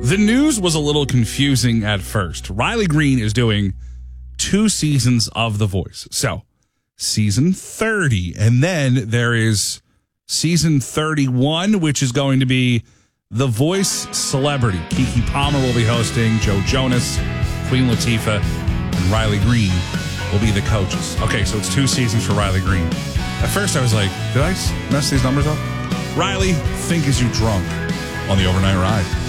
The news was a little confusing at first. Riley Green is doing 2 seasons of The Voice. So, season 30. And then there is season 31, which is going to be The Voice Celebrity. Keke Palmer will be hosting, Joe Jonas, Queen Latifah, and Riley Green will be the coaches. Okay, so it's 2 seasons for Riley Green. At first I was like, did I mess these numbers up? Riley, think as you drunk on the Overnight Ride.